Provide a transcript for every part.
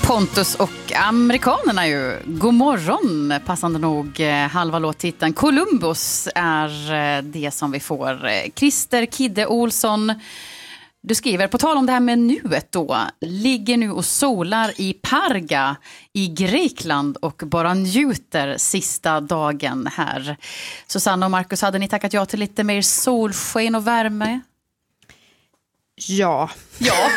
Pontus och amerikanerna ju. God morgon, passande nog halva låttiteln. Columbus är det som vi får. Christer Kidde Olsson, du skriver, på tal om det här med nuet då, ligger nu och solar i Parga i Grekland och bara njuter sista dagen här. Susanna och Marcus, hade ni tackat ja till lite mer solsken och värme? Ja. Ja.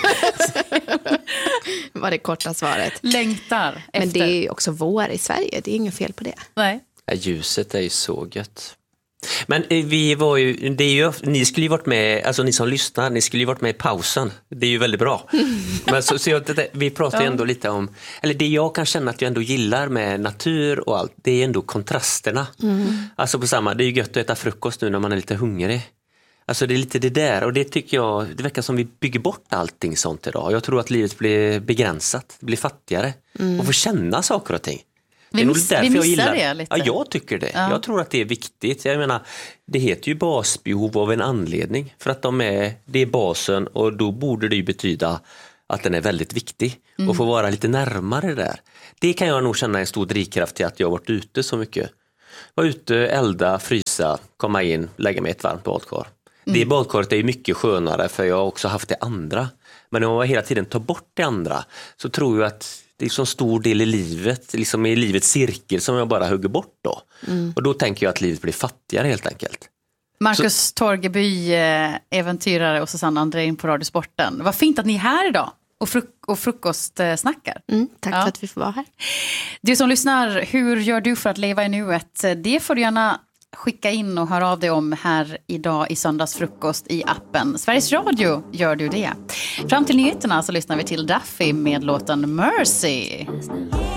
Var det korta svaret. Längtar efter. Men det är ju också vår i Sverige, det är inget fel på det. Nej. Ja, ljuset är ju så gött. Men vi var ju, det är ju, ni skulle ju varit med, alltså ni som lyssnar, ni skulle ju varit med i pausen. Det är ju väldigt bra. Men vi pratar ju ändå lite om, eller det jag kan känna att jag ändå gillar med natur och allt, det är ändå kontrasterna. Alltså på samma, det är ju gött att äta frukost nu när man är lite hungrig. Alltså det är lite det där, och det tycker jag, det verkar som vi bygger bort allting sånt idag. Jag tror att livet blir begränsat, blir fattigare och får känna saker och ting. Vi missar det lite. Ja, jag tycker det. Ja. Jag tror att det är viktigt. Jag menar, det heter ju basbehov av en anledning. För att det är basen, och då borde det ju betyda att den är väldigt viktig. Och få vara lite närmare där. Det kan jag nog känna en stor drivkraft till att jag har varit ute så mycket. Var ute, elda, frysa, komma in, lägga mig ett varmt badkar. Det badkaret är ju mycket skönare, för jag har också haft det andra. Men om jag hela tiden tar bort det andra, så tror jag att det är så stor del i livet, liksom i livets cirkel, som jag bara hugger bort då. Och då tänker jag att livet blir fattigare helt enkelt. Marcus Torgeby, äventyrare, och Susanna Andrén på Radiosporten. Vad fint att ni är här idag och frukostsnackar. Tack för att vi får vara här. Du som lyssnar, hur gör du för att leva i nuet? Det får du gärna skicka in och höra av dig om här idag i söndagsfrukost i appen. Sveriges Radio gör du det. Fram till nyheterna så lyssnar vi till Duffy med låten Mercy.